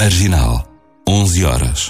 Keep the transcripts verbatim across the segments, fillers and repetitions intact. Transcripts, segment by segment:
Marginal, onze horas.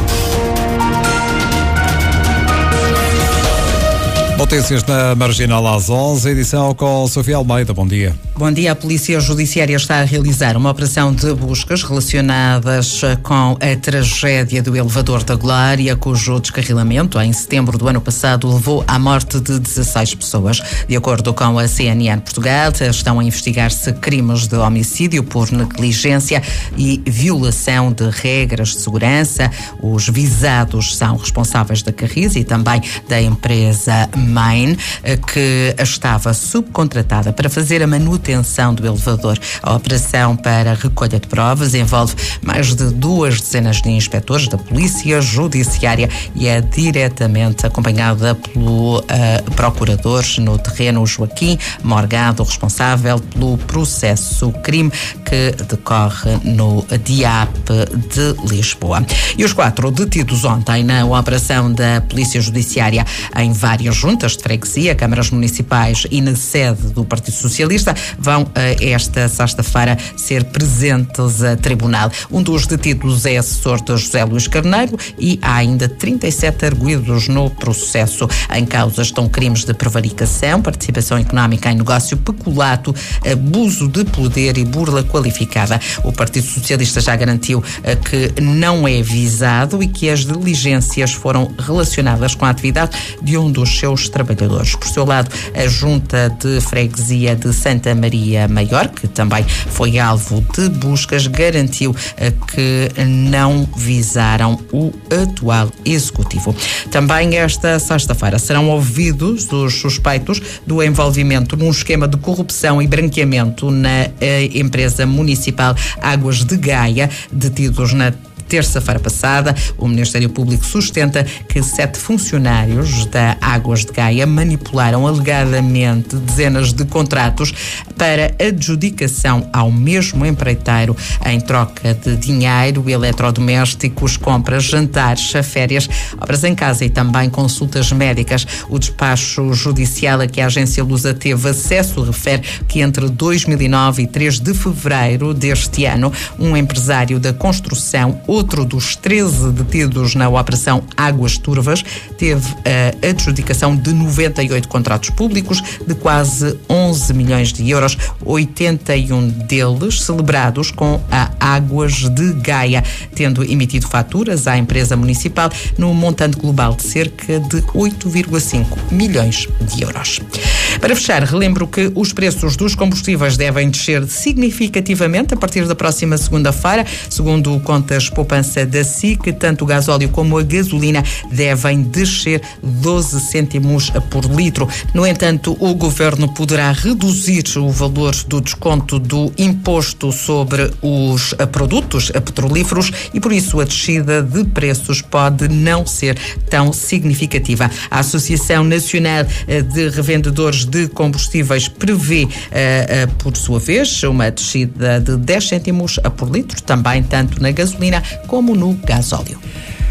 Notícias na Marginal às onze, edição com Sofia Almeida. Bom dia. Bom dia. A Polícia Judiciária está a realizar uma operação de buscas relacionadas com a tragédia do elevador da Glória, cujo descarrilamento em setembro do ano passado levou à morte de dezasseis pessoas. De acordo com a C N N Portugal, estão a investigar-se crimes de homicídio por negligência e violação de regras de segurança. Os visados são responsáveis da Carris e também da empresa Main, que estava subcontratada para fazer a manutenção do elevador. A operação para recolha de provas envolve mais de duas dezenas de inspectores da Polícia Judiciária e é diretamente acompanhada pelo uh, procurador no terreno, Joaquim Morgado, responsável pelo processo crime que decorre no D I A P de Lisboa. E os quatro detidos ontem na operação da Polícia Judiciária em várias juntas de freguesia, câmaras municipais e na sede do Partido Socialista vão esta sexta-feira ser presentes a tribunal. Um dos detidos é assessor de José Luís Carneiro e há ainda trinta e sete arguidos no processo. Em causa estão crimes de prevaricação, participação económica em negócio peculato, abuso de poder e burla qualificada. O Partido Socialista já garantiu que não é visado e que as diligências foram relacionadas com a atividade de um dos seus trabalhadores. Por seu lado, a Junta de Freguesia de Santa Maria Maior, que também foi alvo de buscas, garantiu que não visaram o atual executivo. Também esta sexta-feira serão ouvidos os suspeitos do envolvimento num esquema de corrupção e branqueamento na empresa municipal Águas de Gaia, detidos na terça-feira passada. O Ministério Público sustenta que sete funcionários da Águas de Gaia manipularam alegadamente dezenas de contratos para adjudicação ao mesmo empreiteiro em troca de dinheiro, eletrodomésticos, compras, jantares, férias, obras em casa e também consultas médicas. O despacho judicial a que a agência Lusa teve acesso refere que entre dois mil e nove e três de fevereiro deste ano, um empresário da construção, outro dos treze detidos na Operação Águas Turvas, teve a adjudicação de noventa e oito contratos públicos de quase onze milhões de euros, oitenta e um deles celebrados com a Águas de Gaia, tendo emitido faturas à empresa municipal no montante global de cerca de oito vírgula cinco milhões de euros. Para fechar, relembro que os preços dos combustíveis devem descer significativamente a partir da próxima segunda-feira. Segundo contas poupança da S I C, tanto o gasóleo como a gasolina devem descer doze cêntimos por litro. No entanto, o Governo poderá reduzir o valor do desconto do imposto sobre os produtos petrolíferos e, por isso, a descida de preços pode não ser tão significativa. A Associação Nacional de Revendedores de Combustíveis prevê, uh, uh, por sua vez, uma descida de dez cêntimos por litro, também tanto na gasolina como no gasóleo.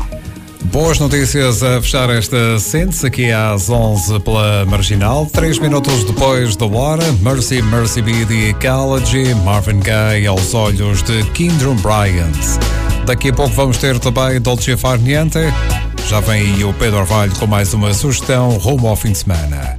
Boas notícias a fechar esta síntese aqui às onze pela Marginal. Três minutos depois da hora, Mercy, Mercy Be The Ecology, Marvin Gaye aos olhos de Kingdom Bryant. Daqui a pouco vamos ter também Dolce Far Niente. Já vem aí o Pedro Orvalho com mais uma sugestão rumo ao fim de semana.